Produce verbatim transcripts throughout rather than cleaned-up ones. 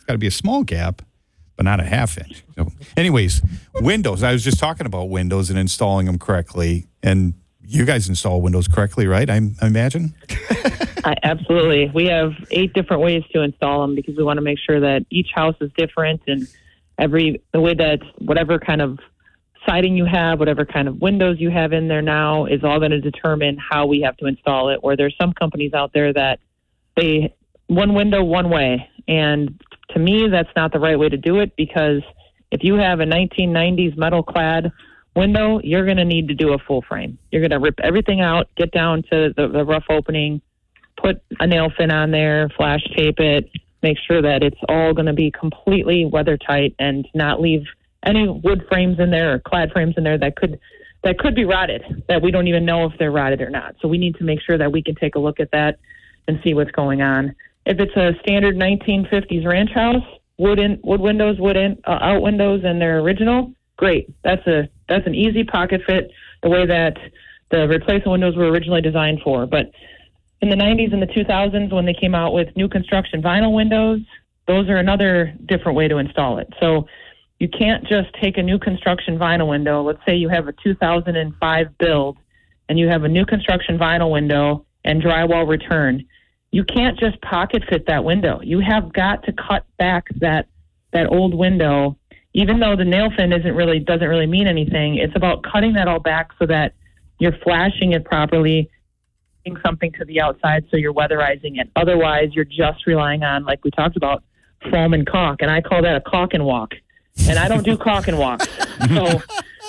got to be a small gap, but not a half inch. So, anyways, windows. I was just talking about windows and installing them correctly. And you guys install windows correctly, right? I, I imagine? I, absolutely. We have eight different ways to install them because we want to make sure that each house is different and every the way that whatever kind of siding you have, whatever kind of windows you have in there now is all going to determine how we have to install it. Where there's some companies out there that they one window one way. And to me, that's not the right way to do it because if you have a nineteen nineties metal clad window, you're going to need to do a full frame. You're going to rip everything out, get down to the, the rough opening, put a nail fin on there, flash tape it, make sure that it's all going to be completely weather tight and not leave any wood frames in there or clad frames in there that could that could be rotted, that we don't even know if they're rotted or not. So we need to make sure that we can take a look at that and see what's going on. If it's a standard nineteen fifties ranch house, wood in, wood windows, wood in, uh, out windows, and they're original, great. That's a that's an easy pocket fit, the way that the replacement windows were originally designed for. But in the nineties and the two thousands, when they came out with new construction vinyl windows, those are another different way to install it. So you can't just take a new construction vinyl window. Let's say you have a two thousand five build and you have a new construction vinyl window and drywall return. You can't just pocket fit that window. You have got to cut back that that old window. Even though the nail fin isn't really doesn't really mean anything, it's about cutting that all back so that you're flashing it properly, doing something to the outside so you're weatherizing it. Otherwise, you're just relying on, like we talked about, foam and caulk, and I call that a caulk and walk. And I don't do caulk and walks. So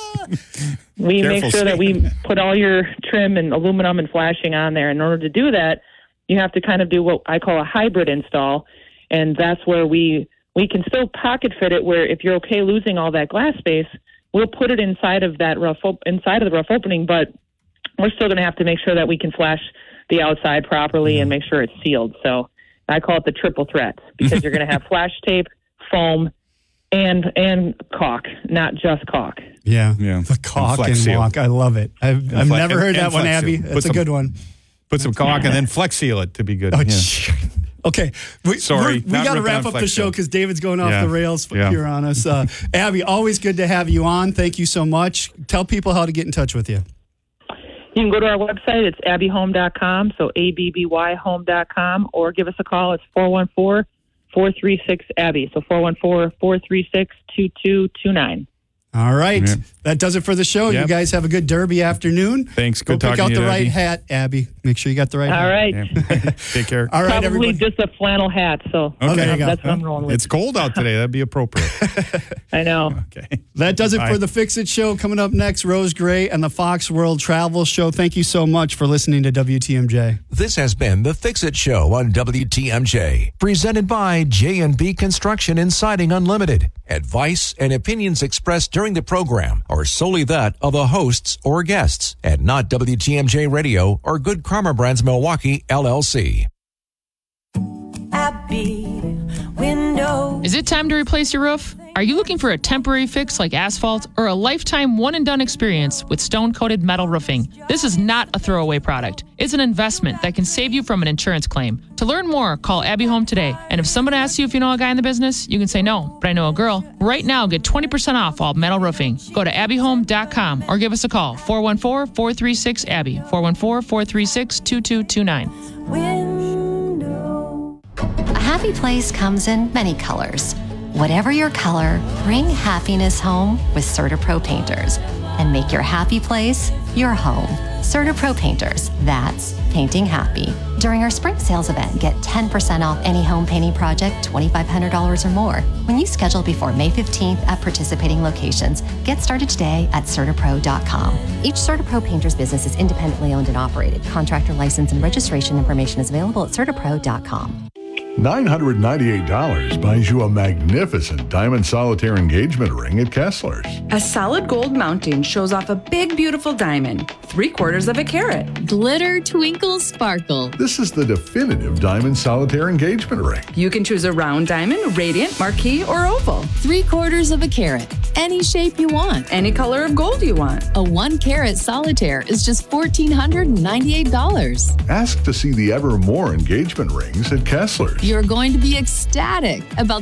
we Careful make sure that we put all your trim and aluminum and flashing on there. In order to do that, you have to kind of do what I call a hybrid install, and that's where we we can still pocket fit it. Where if you're okay losing all that glass space, we'll put it inside of that rough op- inside of the rough opening, but we're still going to have to make sure that we can flash the outside properly and make sure it's sealed. So I call it the triple threat because you're going to have flash tape, foam, and and caulk, not just caulk. Yeah, yeah. The caulk and, and and walk. I love it. I've, I've fle- never heard and, that and one, Abby. seal. It's a some, good one. Put some caulk and then flex seal it to be good. Oh, yeah. Okay, we, Sorry, we got to wrap up the show because David's going off yeah. the rails yeah. here on us. Uh, Abby, always good to have you on. Thank you so much. Tell people how to get in touch with you. You can go to our website. It's abby home dot com, so A B B Y home dot com, or give us a call. It's four one four, four three six, Abby. So four one four, four three six, two two two nine. All right. Yep. That does it for the show. Yep. You guys have a good Derby afternoon. Thanks. Go Good pick talking out to the you, right Abby. hat, Abby. Make sure you got the right All hat. right. Yeah. Take care. All right, Probably everybody. just a flannel hat, so Okay. There you go. that's what I'm rolling with. It's cold out today. That'd be appropriate. I know. Okay. That does it Bye. for the Fix It Show. Coming up next, Rose Gray and the Fox World Travel Show. Thank you so much for listening to W T M J. This has been the Fix It Show on W T M J, presented by J and B Construction and Siding Unlimited. Advice and opinions expressed during the program are solely that of the hosts or guests, and not W T M J Radio or Good Karma Brands Milwaukee, L L C. Abby Windows. Is it time to replace your roof? Are you looking for a temporary fix like asphalt or a lifetime one-and-done experience with stone-coated metal roofing? This is not a throwaway product. It's an investment that can save you from an insurance claim. To learn more, call Abby Home today. And if someone asks you if you know a guy in the business, you can say no, but I know a girl. Right now, get twenty percent off all metal roofing. Go to abby home dot com or give us a call, four one four, four three six, A B B Y, four one four, four three six, two two two nine. Window. A happy place comes in many colors. Whatever your color, bring happiness home with CertaPro Painters and make your happy place your home. CertaPro Painters, that's painting happy. During our spring sales event, get ten percent off any home painting project, twenty-five hundred dollars or more. When you schedule before May fifteenth at participating locations, get started today at CertaPro dot com. Each CertaPro Painters business is independently owned and operated. Contractor license and registration information is available at CertaPro dot com. nine hundred ninety-eight dollars buys you a magnificent diamond solitaire engagement ring at Kessler's. A solid gold mounting shows off a big, beautiful diamond, three quarters of a carat. Glitter, twinkle, sparkle. This is the definitive diamond solitaire engagement ring. You can choose a round diamond, radiant, marquise, or oval. Three quarters of a carat. Any shape you want. Any color of gold you want. A one carat solitaire is just one thousand four hundred ninety-eight dollars. Ask to see the ever more engagement rings at Kessler's. You're going to be ecstatic about